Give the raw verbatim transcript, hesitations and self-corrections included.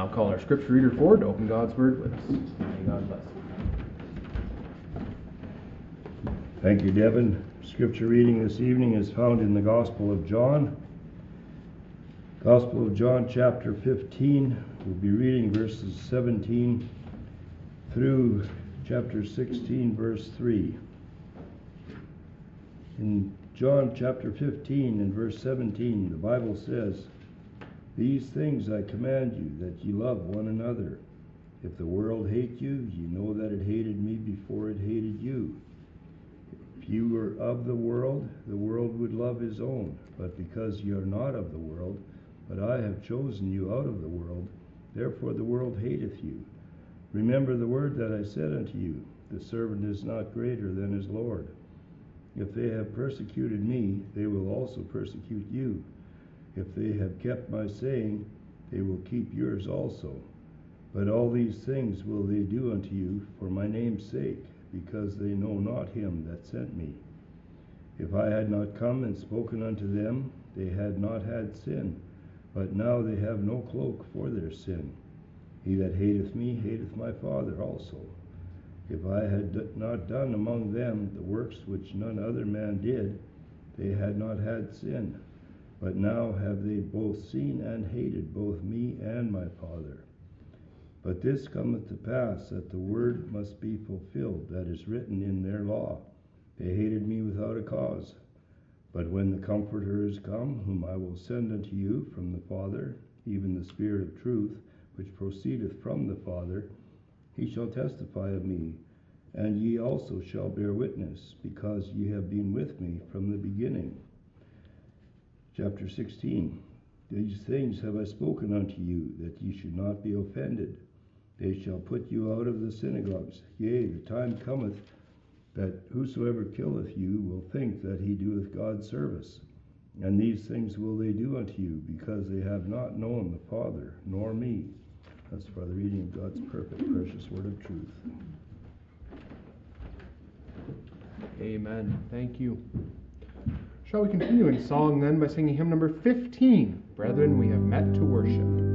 now call our scripture reader forward to open God's Word with us. May God bless. Thank you, Devin. Scripture reading this evening is found in the Gospel of John. Gospel of John, chapter fifteen. We'll be reading verses seventeen through chapter sixteen, verse three. In John chapter fifteen and verse seventeen, the Bible says, "These things I command you, that ye love one another. If the world hate you, ye know that it hated me before it hated you. If you were of the world, the world would love his own. But because ye are not of the world, but I have chosen you out of the world, therefore the world hateth you. Remember the word that I said unto you, the servant is not greater than his Lord. If they have persecuted me, they will also persecute you. If they have kept my saying, they will keep yours also. But all these things will they do unto you for my name's sake, because they know not him that sent me. If I had not come and spoken unto them, they had not had sin, but now they have no cloak for their sin. He that hateth me hateth my Father also. If I had not done among them the works which none other man did, they had not had sin. But now have they both seen and hated both me and my Father. But this cometh to pass, that the word must be fulfilled that is written in their law. They hated me without a cause. But when the Comforter is come, whom I will send unto you from the Father, even the Spirit of truth, which proceedeth from the Father, he shall testify of me, and ye also shall bear witness, because ye have been with me from the beginning." Chapter sixteen. These things have I spoken unto you, that ye should not be offended. They shall put you out of the synagogues. Yea, the time cometh, that whosoever killeth you will think that he doeth God service. And these things will they do unto you, because they have not known the Father, nor me. That's for the reading of God's perfect, precious word of truth. Amen. Thank you. Shall we continue in song then by singing hymn number fifteen, Brethren, We Have Met to Worship.